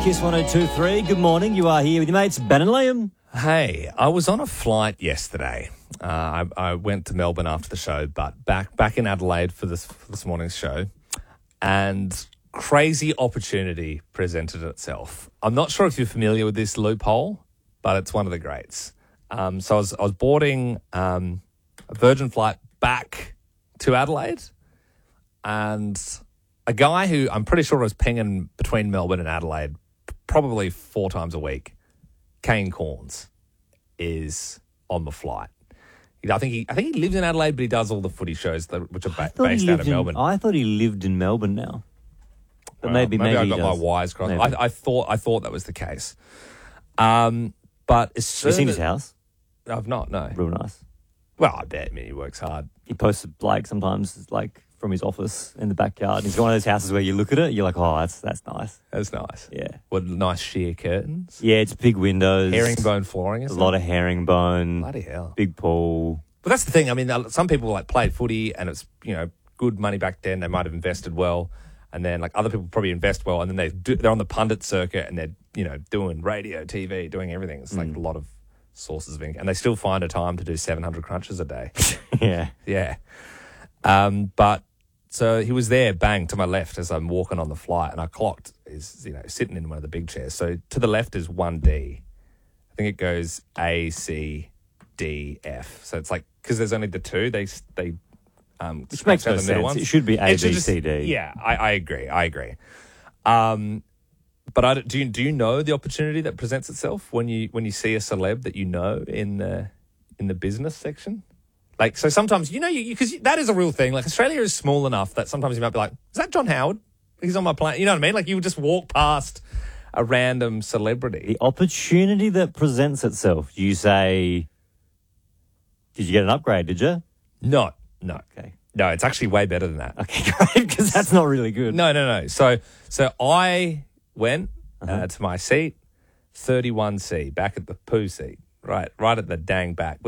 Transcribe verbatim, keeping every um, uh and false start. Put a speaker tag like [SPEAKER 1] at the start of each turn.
[SPEAKER 1] Kiss one oh two point three. Good morning. You are here with your mates, Ben and Liam.
[SPEAKER 2] Hey, I was on a flight yesterday. Uh, I, I went to Melbourne after the show, but back back in Adelaide for this for this morning's show, and crazy opportunity presented itself. I'm not sure if you're familiar with this loophole, but it's one of the greats. Um, so I was I was boarding um, a Virgin flight back to Adelaide, and a guy who I'm pretty sure was pinging between Melbourne and Adelaide probably four times a week, Kane Corns, is on the flight. I think he I think he lives in Adelaide, but he does all the footy shows that, which are ba- based out of
[SPEAKER 1] in,
[SPEAKER 2] Melbourne.
[SPEAKER 1] I thought he lived in Melbourne now. But
[SPEAKER 2] Well,
[SPEAKER 1] maybe, maybe,
[SPEAKER 2] maybe I
[SPEAKER 1] he
[SPEAKER 2] got
[SPEAKER 1] does.
[SPEAKER 2] my wires crossed.
[SPEAKER 1] Maybe.
[SPEAKER 2] I, I thought I thought that was the case. Um, but as soon
[SPEAKER 1] Have you seen
[SPEAKER 2] as-
[SPEAKER 1] his house?
[SPEAKER 2] I've not. No.
[SPEAKER 1] Real nice.
[SPEAKER 2] Well, I bet. I mean, he works hard.
[SPEAKER 1] He posts, like, sometimes, like, from his office in the backyard. He's got one of those houses where you look at it, you're like, oh, that's that's nice.
[SPEAKER 2] That's nice.
[SPEAKER 1] Yeah.
[SPEAKER 2] What nice sheer curtains.
[SPEAKER 1] Yeah, it's big windows.
[SPEAKER 2] Herringbone flooring.
[SPEAKER 1] A lot of herringbone.
[SPEAKER 2] Bloody hell.
[SPEAKER 1] Big pool.
[SPEAKER 2] But that's the thing. I mean, some people like play footy and it's, you know, good money back then. They might have invested well. And then like other people probably invest well. And then they do, they're on the pundit circuit and they're, you know, doing radio, T V, doing everything. It's like a lot of sources of income. And they still find a time to do seven hundred crunches a day.
[SPEAKER 1] Yeah.
[SPEAKER 2] Yeah. Um, but so he was there, bang, to my left as I'm walking on the flight. And I clocked, is you know, sitting in one of the big chairs. So to the left is one D. I think it goes A, C, D, F. So it's like, because there's only the two, they they um,
[SPEAKER 1] Which makes no
[SPEAKER 2] out the middle
[SPEAKER 1] sense.
[SPEAKER 2] ones.
[SPEAKER 1] It should be A,
[SPEAKER 2] It should
[SPEAKER 1] B,
[SPEAKER 2] just-
[SPEAKER 1] C, D.
[SPEAKER 2] Yeah, I, I agree. I agree. Um, but I, do you do you know the opportunity that presents itself when you when you see a celeb that you know in the in the business section? Like, so sometimes you know you because that is a real thing. Like Australia is small enough that sometimes you might be like, is that John Howard? He's on my plane. You know what I mean? Like you would just walk past a random celebrity.
[SPEAKER 1] The opportunity that presents itself. You say, did you get an upgrade, did you?
[SPEAKER 2] No, no,
[SPEAKER 1] Okay.
[SPEAKER 2] no. It's actually way better than that.
[SPEAKER 1] Okay, great, because that's not really good.
[SPEAKER 2] No, no, no. So, so I went uh, to my seat, thirty-one C, back at the poo seat, right, right at the dang back.